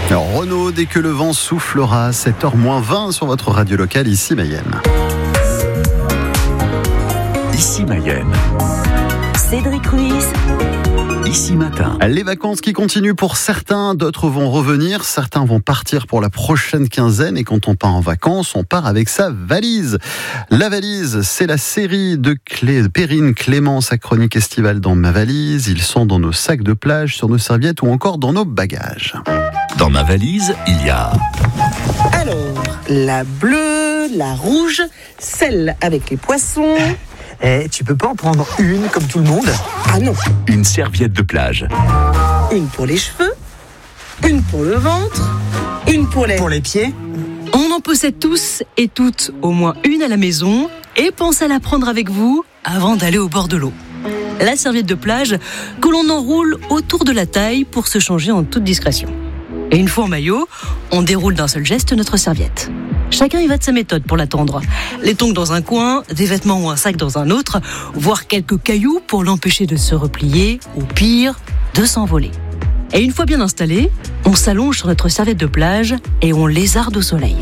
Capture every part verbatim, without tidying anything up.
Alors, Renaud, dès que le vent soufflera, sept heures moins vingt sur votre radio locale, ici Mayenne. Ici Mayenne. Cédric Ruiz. Ici Matin. Les vacances qui continuent pour certains, d'autres vont revenir, certains vont partir pour la prochaine quinzaine et quand on part en vacances, on part avec sa valise. La valise, c'est la série de Clé... Perrine Clément, sa chronique estivale dans Ma valise. Ils sont dans nos sacs de plage, sur nos serviettes ou encore dans nos bagages. Dans ma valise, il y a... Alors, la bleue, la rouge, celle avec les poissons... Eh, tu peux pas en prendre une comme tout le monde ? Ah non, Une serviette de plage. une pour les cheveux, une pour le ventre, une pour les... Pour les pieds ? On en possède tous et toutes au moins une à la maison et pensez à la prendre avec vous avant d'aller au bord de l'eau. La serviette de plage que l'on enroule autour de la taille pour se changer en toute discrétion. Et une fois en maillot, on déroule d'un seul geste notre serviette. Chacun y va de sa méthode pour l'attendre. Les tongs dans un coin, des vêtements ou un sac dans un autre, voire quelques cailloux pour l'empêcher de se replier, ou pire, de s'envoler. Et une fois bien installé, on s'allonge sur notre serviette de plage et on lézarde au soleil.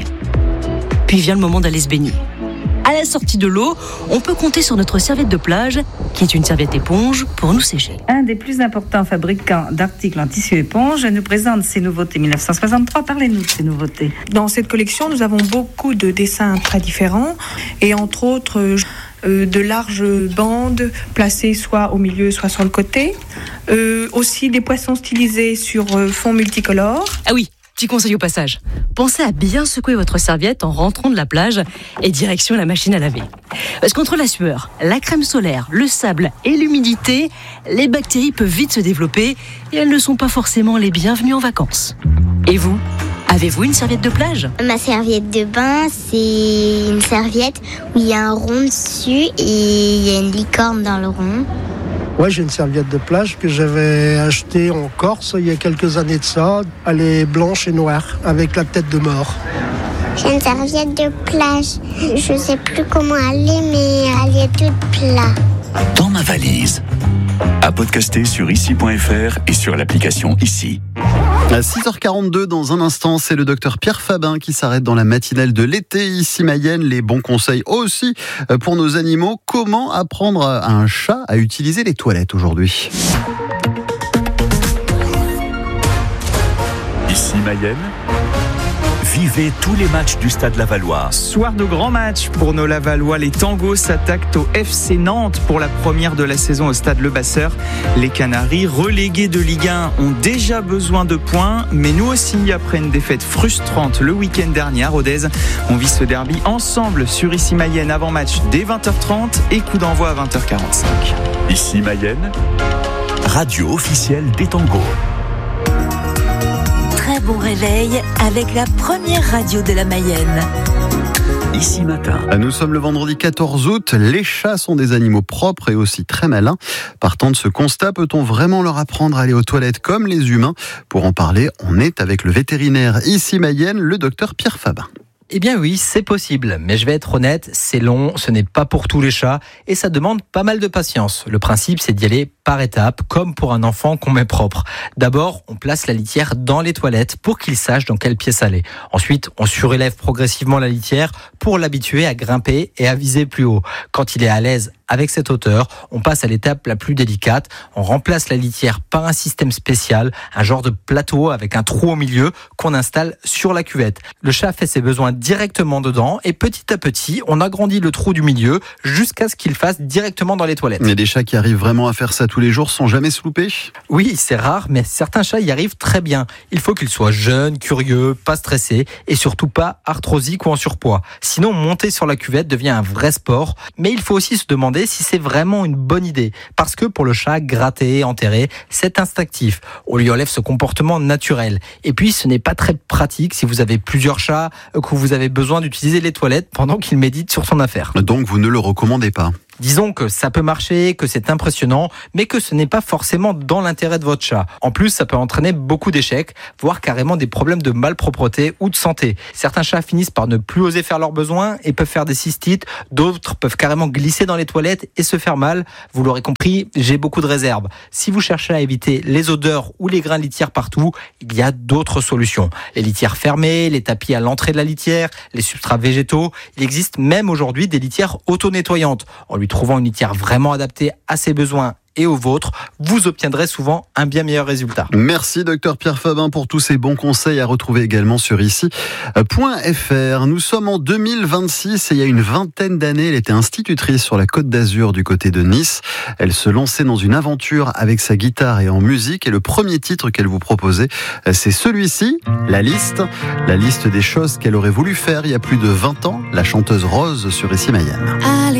Puis vient le moment d'aller se baigner. À la sortie de l'eau, on peut compter sur notre serviette de plage, qui est une serviette éponge, pour nous sécher. Un des plus importants fabricants d'articles en tissu éponge nous présente ses nouveautés mille neuf cent soixante-trois. Parlez-nous de ces nouveautés. Dans cette collection, nous avons beaucoup de dessins très différents et entre autres euh, de larges bandes placées soit au milieu, soit sur le côté. Euh, aussi des poissons stylisés sur euh, fond multicolore. Ah oui, petit conseil au passage. Pensez à bien secouer votre serviette en rentrant de la plage et direction la machine à laver. Parce qu'entre la sueur, la crème solaire, le sable et l'humidité, les bactéries peuvent vite se développer et elles ne sont pas forcément les bienvenues en vacances. Et vous ? Avez-vous une serviette de plage ? Ma serviette de bain, c'est une serviette où il y a un rond dessus et il y a une licorne dans le rond. Ouais, j'ai une serviette de plage que j'avais achetée en Corse il y a quelques années de ça. Elle est blanche et noire, avec la tête de mort. J'ai une serviette de plage. Je sais plus comment elle est, mais elle est toute plate. Dans ma valise. À podcaster sur ici point f r et sur l'application Ici. À six heures quarante-deux, dans un instant, c'est le docteur Pierre Fabin qui s'arrête dans la matinale de l'été, ici Mayenne. Les bons conseils aussi pour nos animaux. Comment apprendre à un chat à utiliser les toilettes aujourd'hui ? Ici Mayenne. Vivez tous les matchs du Stade Lavallois. Soir de grand match pour nos Lavallois. Les Tangos s'attaquent au F C Nantes pour la première de la saison au Stade Le Basseur. Les Canaries, relégués de Ligue un, ont déjà besoin de points. Mais nous aussi, après une défaite frustrante le week-end dernier à Rodez, on vit ce derby ensemble sur Ici Mayenne avant match dès vingt heures trente et coup d'envoi à vingt heures quarante-cinq. Ici Mayenne, radio officielle des Tangos. Très bon réveil avec la première radio de la Mayenne. Ici Matin. Nous sommes le vendredi quatorze août. Les chats sont des animaux propres et aussi très malins. Partant de ce constat, peut-on vraiment leur apprendre à aller aux toilettes comme les humains ? Pour en parler, on est avec le vétérinaire Ici Mayenne, le docteur Pierre Fabin. Eh bien oui, c'est possible, mais je vais être honnête, c'est long, ce n'est pas pour tous les chats et ça demande pas mal de patience. Le principe, c'est d'y aller par étapes, comme pour un enfant qu'on met propre. D'abord, on place la litière dans les toilettes pour qu'il sache dans quelle pièce aller. Ensuite, on surélève progressivement la litière pour l'habituer à grimper et à viser plus haut. Quand il est à l'aise avec cette hauteur, on passe à l'étape la plus délicate. On remplace la litière par un système spécial, un genre de plateau avec un trou au milieu qu'on installe sur la cuvette. Le chat fait ses besoins directement dedans et petit à petit, on agrandit le trou du milieu jusqu'à ce qu'il fasse directement dans les toilettes. Mais des chats qui arrivent vraiment à faire ça tous les jours sont jamais sloupés ? Oui, c'est rare, mais certains chats y arrivent très bien. Il faut qu'ils soient jeunes, curieux, pas stressés et surtout pas arthrosiques ou en surpoids. Sinon, monter sur la cuvette devient un vrai sport. Mais il faut aussi se demander si c'est vraiment une bonne idée. Parce que pour le chat, gratter, enterrer, c'est instinctif. On lui enlève ce comportement naturel. Et puis, ce n'est pas très pratique si vous avez plusieurs chats, que vous avez besoin d'utiliser les toilettes pendant qu'il médite sur son affaire. Donc, vous ne le recommandez pas ? Disons que ça peut marcher, que c'est impressionnant, mais que ce n'est pas forcément dans l'intérêt de votre chat. En plus, ça peut entraîner beaucoup d'échecs, voire carrément des problèmes de malpropreté ou de santé. Certains chats finissent par ne plus oser faire leurs besoins et peuvent faire des cystites. D'autres peuvent carrément glisser dans les toilettes et se faire mal. Vous l'aurez compris, j'ai beaucoup de réserves. Si vous cherchez à éviter les odeurs ou les grains de litière partout, il y a d'autres solutions. Les litières fermées, les tapis à l'entrée de la litière, les substrats végétaux. Il existe même aujourd'hui des litières auto-nettoyantes. En lui trouvant une litière vraiment adaptée à ses besoins et aux vôtres, vous obtiendrez souvent un bien meilleur résultat. Merci docteur Pierre Fabin pour tous ces bons conseils à retrouver également sur ici point f r. Nous sommes en deux mille vingt-six et il y a une vingtaine d'années, elle était institutrice sur la Côte d'Azur du côté de Nice. Elle se lançait dans une aventure avec sa guitare et en musique et le premier titre qu'elle vous proposait, c'est celui-ci, La Liste. La liste des choses qu'elle aurait voulu faire il y a plus de vingt ans, la chanteuse Rose sur Ici Mayenne.